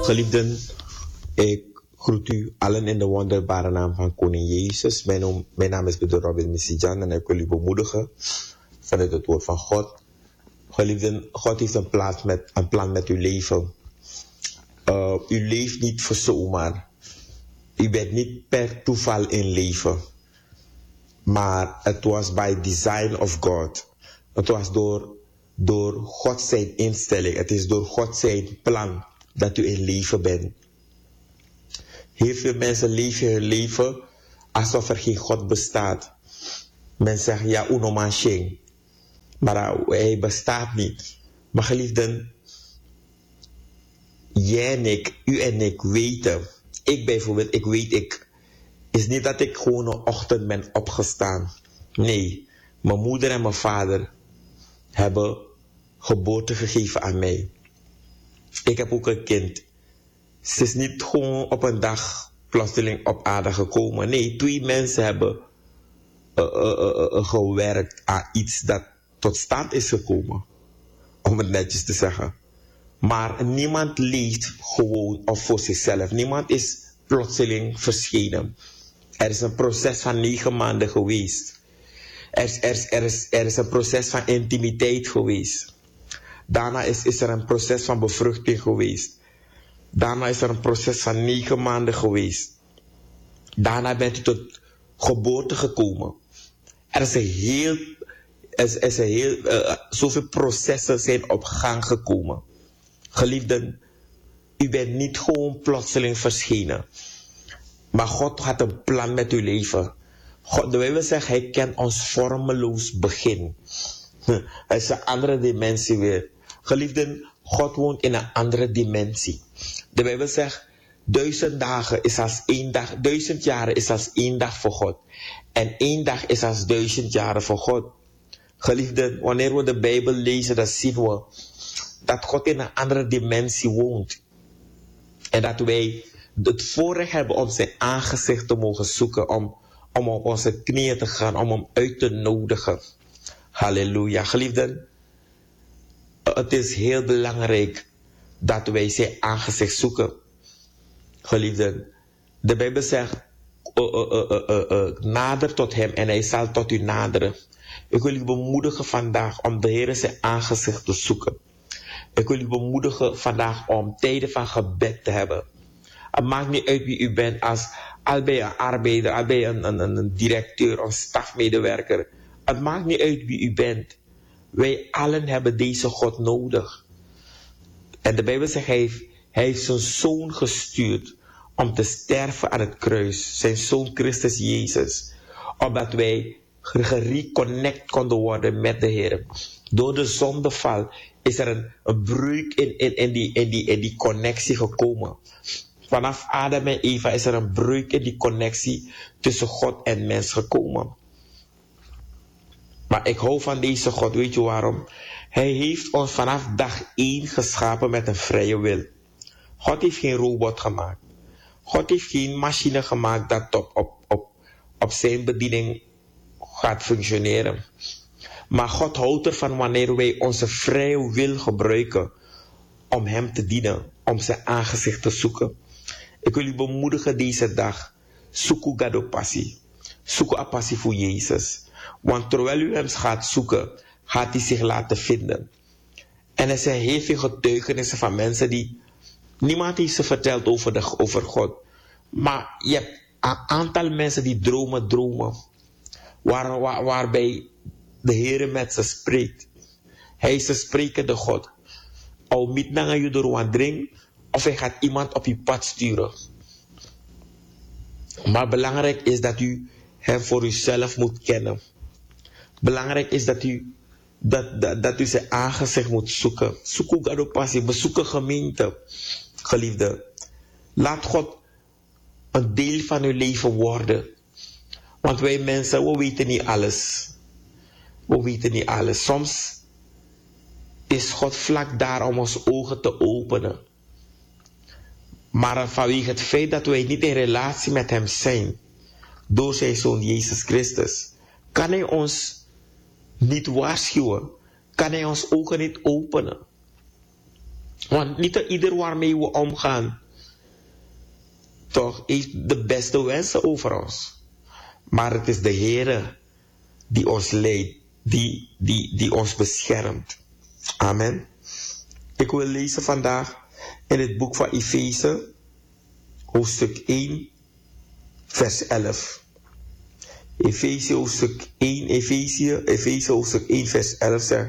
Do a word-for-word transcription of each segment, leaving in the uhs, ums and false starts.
Geliefden, ik groet u allen in de wonderbare naam van Koning Jezus. Mijn, noem, mijn naam is Peter Robin Misijan en ik wil u bemoedigen vanuit het woord van God. Geliefden, God heeft een, plaats met, een plan met uw leven. Uh, u leeft niet voor zomaar. U bent niet per toeval in leven. Maar het was by design of God. Het was door, door God zijn instelling. Het is door God zijn plan dat u in leven bent. Heel veel mensen leven hun leven alsof er geen God bestaat. Men zegt, ja, uno man shing. Maar hij bestaat niet. Maar geliefden, jij en ik, u en ik weten. Ik bijvoorbeeld, ik weet ik. Is niet dat ik gewoon een ochtend ben opgestaan. Nee, mijn moeder en mijn vader hebben geboorte gegeven aan mij. Ik heb ook een kind. Ze is niet gewoon op een dag plotseling op aarde gekomen. Nee, twee mensen hebben uh, uh, uh, uh, gewerkt aan iets dat tot stand is gekomen. Om het netjes te zeggen. Maar niemand leeft gewoon of voor zichzelf. Niemand is plotseling verschenen. Er is een proces van negen maanden geweest. Er is, er is, er is, er is een proces van intimiteit geweest. Daarna is, is er een proces van bevruchting geweest. Daarna is er een proces van negen maanden geweest. Daarna bent u tot geboorte gekomen. Er is een heel, er is een heel uh, zoveel processen zijn op gang gekomen. Geliefden, u bent niet gewoon plotseling verschenen. Maar God had een plan met uw leven. God, de Bijbel zegt, hij kent ons vormeloos begin. Het is een andere dimensie weer. Geliefden, God woont in een andere dimensie. De Bijbel zegt, duizend dagen is als één dag, duizend jaren is als één dag voor God. En één dag is als duizend jaren voor God. Geliefden, wanneer we de Bijbel lezen, dan zien we dat God in een andere dimensie woont. En dat wij het voorrecht hebben om zijn aangezicht te mogen zoeken, om, om op onze knieën te gaan, om hem uit te nodigen. Halleluja. Geliefden, het is heel belangrijk dat wij zijn aangezicht zoeken. Geliefden, de Bijbel zegt, uh, uh, uh, uh, uh, nader tot hem en hij zal tot u naderen. Ik wil u bemoedigen vandaag om de Heer zijn aangezicht te zoeken. Ik wil u bemoedigen vandaag om tijden van gebed te hebben. Het maakt niet uit wie u bent, als al ben je een arbeider, al ben je een, een, een directeur, een stafmedewerker. Het maakt niet uit wie u bent. Wij allen hebben deze God nodig. En de Bijbel zegt, hij heeft, hij heeft zijn zoon gestuurd om te sterven aan het kruis. Zijn zoon Christus Jezus. Opdat wij gereconnect konden worden met de Heer. Door de zondeval is er een, een breuk in, in, in, die, in, die, in die connectie gekomen. Vanaf Adam en Eva is er een breuk in die connectie tussen God en mens gekomen. Maar ik hou van deze God, weet je waarom? Hij heeft ons vanaf dag één geschapen met een vrije wil. God heeft geen robot gemaakt. God heeft geen machine gemaakt dat op, op, op, op zijn bediening gaat functioneren. Maar God houdt ervan wanneer wij onze vrije wil gebruiken om hem te dienen, om zijn aangezicht te zoeken. Ik wil u bemoedigen deze dag. Zoek uw God passie. Zoek uw passie voor Jezus. Want terwijl u hem gaat zoeken, gaat hij zich laten vinden. En er zijn heel veel getuigenissen van mensen die... Niemand heeft ze verteld over, de, over God. Maar je hebt een aantal mensen die dromen, dromen. Waar, waar, waarbij de Heer met ze spreekt. Hij is een sprekende God. Al niet naar je door een dring, of hij gaat iemand op je pad sturen. Maar belangrijk is dat u hem voor uzelf moet kennen. Belangrijk is dat u, dat, dat, dat u zijn aangezicht moet zoeken. Zoek ook aan de passie. Bezoek een gemeente. Geliefde. Laat God een deel van uw leven worden. Want wij mensen, we weten niet alles. We weten niet alles. Soms is God vlak daar om ons ogen te openen. Maar vanwege het feit dat wij niet in relatie met hem zijn, door zijn zoon Jezus Christus, kan hij ons niet waarschuwen. Kan hij ons ogen niet openen. Want niet ieder waarmee we omgaan, toch, heeft de beste wensen over ons. Maar het is de Heere die ons leidt, die, die, die ons beschermt. Amen. Ik wil lezen vandaag in het boek van Efeze, hoofdstuk één, vers elf. Efeze hoofdstuk één, Efeze, Efeze hoofdstuk één, vers elf zegt: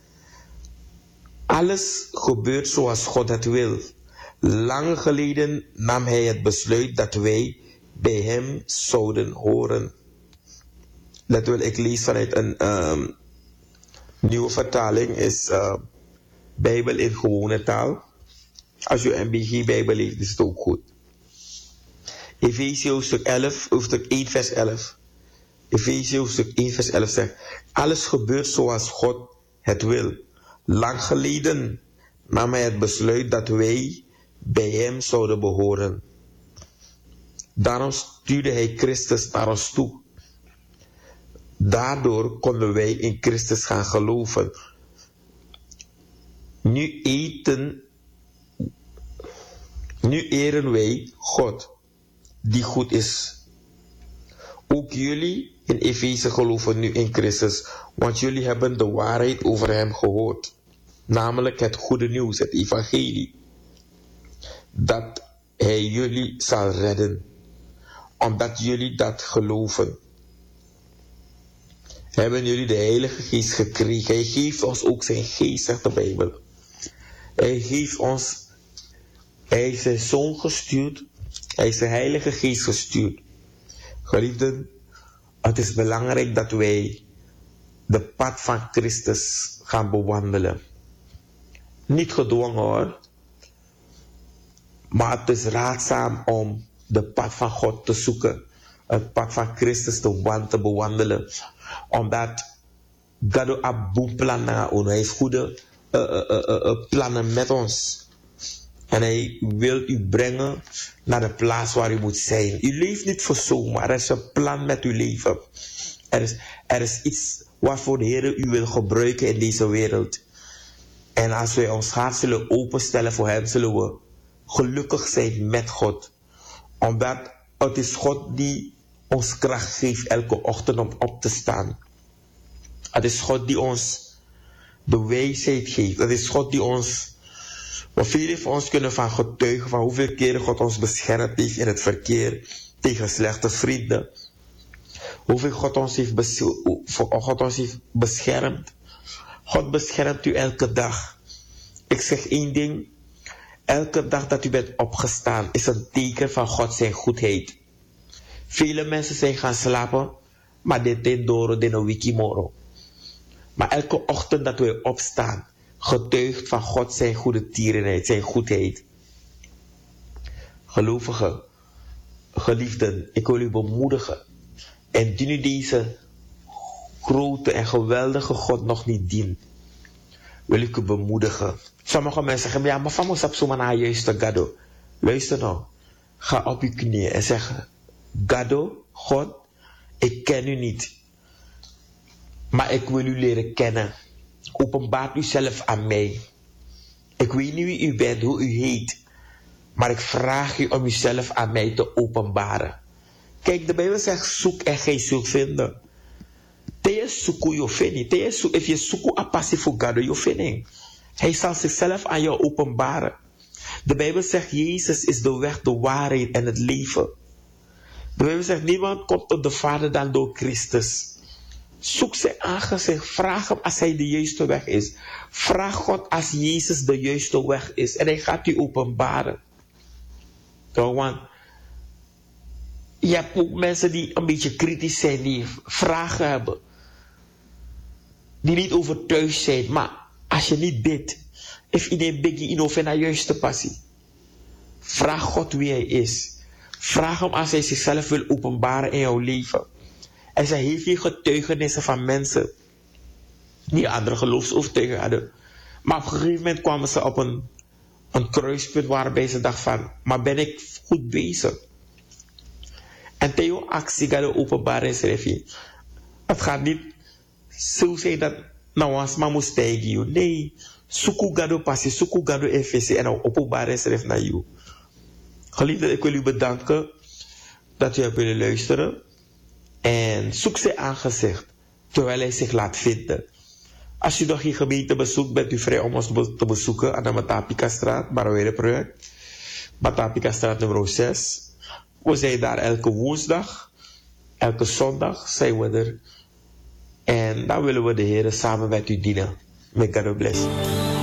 alles gebeurt zoals God het wil. Lang geleden nam hij het besluit dat wij bij hem zouden horen. Dat wil ik lezen vanuit een um, nieuwe vertaling, is uh, Bijbel in gewone taal. Als je een M B G-Bijbel heeft, is het ook goed. Efeze hoofdstuk elf, hoofdstuk één, vers elf. Efeze hoofdstuk één, vers elf zegt: alles gebeurt zoals God het wil. Lang geleden nam hij het besluit dat wij bij hem zouden behoren. Daarom stuurde hij Christus naar ons toe. Daardoor konden wij in Christus gaan geloven. Nu eten, nu eren wij God, die goed is. Ook jullie in Efeze geloven nu in Christus, want jullie hebben de waarheid over hem gehoord. Namelijk het goede nieuws, het evangelie. Dat hij jullie zal redden. Omdat jullie dat geloven. Hebben jullie de Heilige Geest gekregen. Hij geeft ons ook zijn geest, zegt de Bijbel. Hij geeft ons, hij heeft zijn Zoon gestuurd. Hij heeft zijn Heilige Geest gestuurd. Geliefden, het is belangrijk dat wij de pad van Christus gaan bewandelen. Niet gedwongen hoor. Maar het is raadzaam om de pad van God te zoeken. Het pad van Christus te, te bewandelen. Omdat God heeft plannen. Hij heeft goede uh, uh, uh, uh, plannen met ons. En hij wil u brengen naar de plaats waar u moet zijn. U leeft niet voor zomaar. Er is een plan met uw leven. Er is, er is iets waarvoor de Heer u wil gebruiken in deze wereld. En als wij ons hart zullen openstellen voor hem, zullen we gelukkig zijn met God. Omdat het is God die ons kracht geeft elke ochtend om op te staan. Het is God die ons de wijsheid geeft. Het is God die ons... We velen van ons kunnen van getuigen van hoeveel keren God ons beschermd heeft in het verkeer tegen slechte vrienden. Hoeveel God ons heeft, bes- God ons heeft beschermd. God beschermt u elke dag. Ik zeg één ding. Elke dag dat u bent opgestaan is een teken van God zijn goedheid. Vele mensen zijn gaan slapen, maar dit is door de wikimoro. Maar elke ochtend dat wij opstaan, getuigt van God zijn goede tierenheid, zijn goedheid. Gelovigen, geliefden, ik wil u bemoedigen. En indien u deze grote en geweldige God nog niet dient, wil ik u bemoedigen. Sommige mensen zeggen, ja, maar van ons op zo'n naar juiste gado. Luister nou, ga op uw knieën en zeg, Gado, God, ik ken u niet. Maar ik wil u leren kennen. Openbaart u zelf aan mij. Ik weet niet wie u bent, hoe u heet. Maar ik vraag u om uzelf aan mij te openbaren. Kijk, de Bijbel zegt, zoek en gij zult vinden. Te zoeken je vindt. Te zoeken, if je zoekt een passie voor God, je vindt. Hij zal zichzelf aan jou openbaren. De Bijbel zegt, Jezus is de weg, de waarheid en het leven. De Bijbel zegt, niemand komt tot de Vader dan door Christus. Zoek zijn aangezicht. Vraag hem als hij de juiste weg is. Vraag God als Jezus de juiste weg is. En hij gaat u openbaren. Want je hebt ook mensen die een beetje kritisch zijn. Die vragen hebben. Die niet overtuigd zijn. Maar als je niet bidt. If iedereen biggie in over naar juiste passie. Vraag God wie hij is. Vraag hem als hij zichzelf wil openbaren in jouw leven. En zij heeft hier getuigenissen van mensen die andere geloofsovertuigingen hadden. Maar op een gegeven moment kwamen ze op een, een kruispunt waarbij ze dachten van, maar ben ik goed bezig? En Theo actie gaat de openbare schrijf je. Het gaat niet zo zijn dat nou als maar moest stijgen. Nee, Suku gado passie, suku gado F V C en nou openbaar schrijf naar jou. Geliefde, ik wil u bedanken dat u hebt willen luisteren. En zoek zijn aangezicht terwijl hij zich laat vinden. Als u nog geen gemeente bezoekt, bent u vrij om ons te bezoeken aan de Matapika-straat, Barowereproject. Matapika-straat nummer zes. We zijn daar elke woensdag, elke zondag zijn we er. En dan willen we de Heer samen met u dienen. May God bless you.